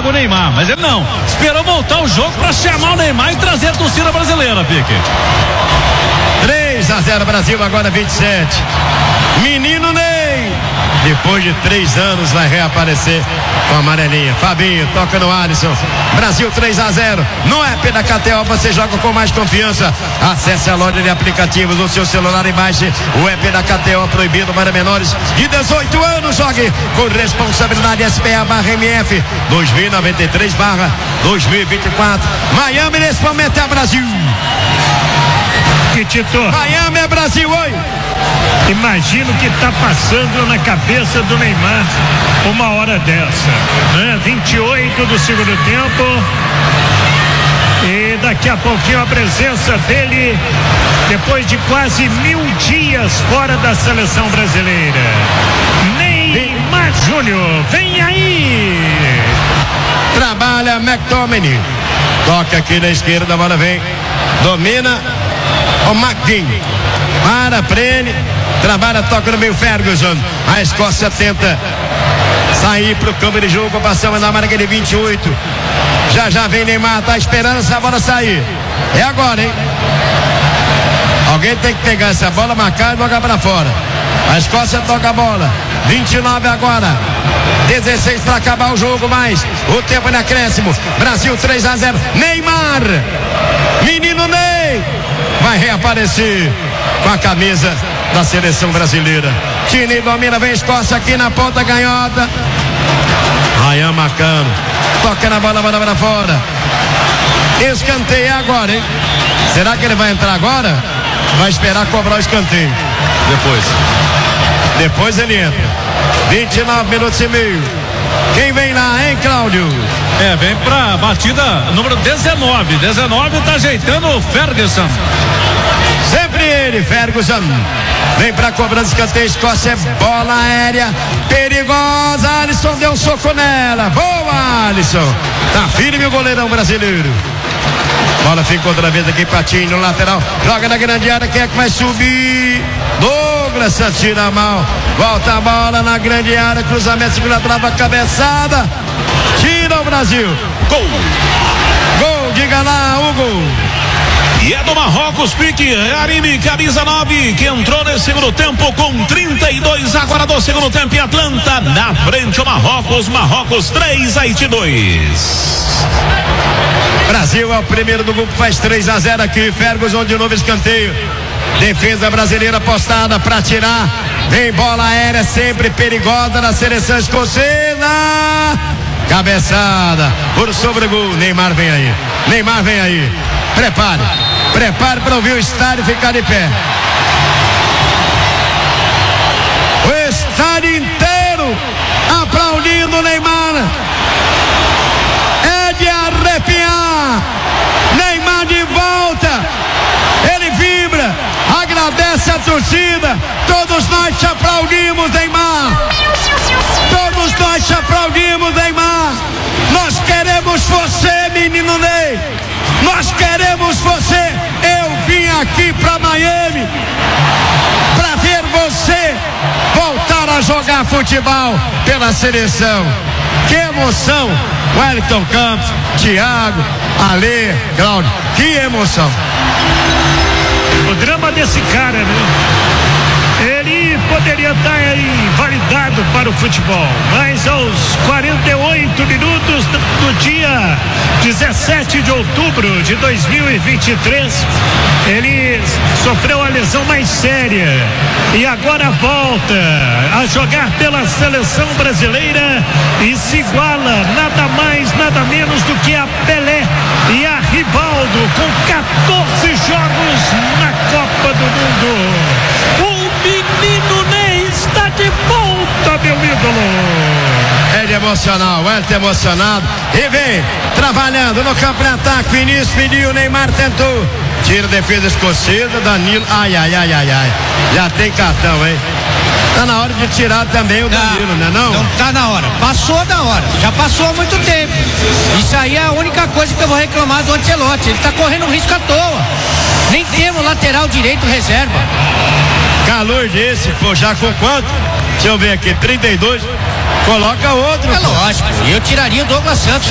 traga o Neymar, mas ele não. Esperou voltar o jogo para chamar o Neymar e trazer a torcida brasileira, Pique. 3-0 Brasil, agora 27. Menino Ney, depois de 3 anos vai reaparecer com a amarelinha. Fabinho toca no Alisson. Brasil 3-0. No app da KTO você joga com mais confiança. Acesse a loja de aplicativos no seu celular e baixe o app da KTO, proibido para menores de 18 anos. Jogue com responsabilidade. SPA/MF 2093/2024. Miami nesse momento é Brasil. Miami é Brasil, oi. Imagino o que está passando na cabeça do Neymar uma hora dessa, né? 28 do segundo tempo. E daqui a pouquinho a presença dele depois de quase 1000 dias fora da seleção brasileira. Neymar Júnior, vem aí. Trabalha McTominay. Toca aqui na esquerda, a bola vem. Domina o McGinn. Prende, trabalha, toca no meio Ferguson. A Escócia tenta sair pro campo de jogo, passamos na marca de 28. Já vem Neymar, tá esperando essa bola sair. É agora, hein? Alguém tem que pegar essa bola, marcar e jogar pra fora. A Escócia toca a bola. 29 agora. 16 para acabar o jogo, mais o tempo de acréscimo. Brasil 3-0. Neymar, menino Ney, vai reaparecer com a camisa da seleção brasileira. Tini domina, vem Escócia aqui na ponta canhota. Ryan marcando. Toca na bola para fora. Escanteio agora, hein? Será que ele vai entrar agora? Vai esperar cobrar o escanteio. Depois ele entra. 29 minutos e meio. Quem vem lá, hein, Cláudio? Vem pra batida número 19. 19 tá ajeitando o Ferguson. Sempre ele, Ferguson. Vem pra cobrança, escanteio, Escócia, é bola aérea perigosa. Alisson deu um soco nela. Boa, Alisson. Tá firme o goleirão brasileiro. Bola fica outra vez aqui, Patinho no lateral. Joga na grande área, quem é que vai subir? Douglas tira mal. Volta a bola na grande área, cruzamento, segunda trava, cabeçada. Tira o Brasil. Gol. Gol, diga lá, Hugo. E é do Marrocos, Pique, Arine, camisa 9, que entrou nesse segundo tempo com 32 agora do segundo tempo em Atlanta. Na frente o Marrocos 3, Haiti 2. Brasil é o primeiro do grupo, faz 3-0 aqui. Ferguson de novo, escanteio. Defesa brasileira postada para tirar. Vem bola aérea sempre perigosa na seleção escocesa. Cabeçada por sobre o gol. Neymar vem aí. Prepare para ouvir o estádio ficar de pé. O estádio inteiro aplaudindo o Neymar. É de arrepiar. Neymar de volta. Ele vibra, agradece a torcida. Todos nós te aplaudimos, Neymar. Todos nós te aplaudimos, Neymar. Nós queremos você, menino Ney. Nós queremos você. Eu vim aqui para Miami para ver você voltar a jogar futebol pela seleção. Que emoção. Wellington Campos, Thiago, Alê, Cláudio, que emoção. O drama desse cara, né? Ele poderia estar invalidado para o futebol, mas aos 48 minutos do dia 17 de outubro de 2023, ele sofreu a lesão mais séria e agora volta a jogar pela seleção brasileira e se iguala nada mais, nada menos do que a Pelé e a Rivaldo, com 14 jogos na Copa do Mundo. O menino Ney está de volta, meu ídolo. Ele é emocional, ele está emocionado. E vem trabalhando no campo de ataque. Vinícius pediu, Neymar tentou. Tira a defesa escocesa, Danilo. Ai. Já tem cartão, hein? Tá na hora de tirar também o Danilo, né? Não tá na hora. Passou da hora. Já passou há muito tempo. Isso aí é a única coisa que eu vou reclamar do Ancelotti. Ele tá correndo risco à toa. Nem temos lateral direito reserva. Calor desse, pô, já com quanto? Deixa eu ver aqui, 32. Coloca outro. É lógico. Eu tiraria o Douglas Santos.